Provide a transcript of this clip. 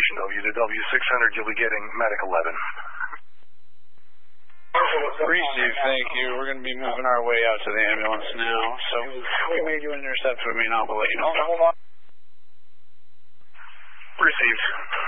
Ocean W to W600. You'll be getting Medic 11. Received, thank you. We're going to be moving our way out to the ambulance now. So we made you intercept with me, and we'll let you know. Received.